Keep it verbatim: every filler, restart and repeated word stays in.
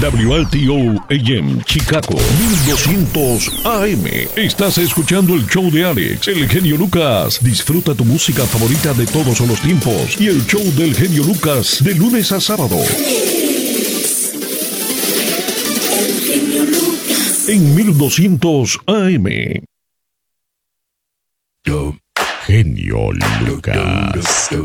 W R T O A M Chicago mil doscientos A M. Estás escuchando el show de Alex, el genio Lucas. Disfruta tu música favorita de todos los tiempos y el show del genio Lucas de lunes a sábado. En mil doscientos A M. Genio Lucas.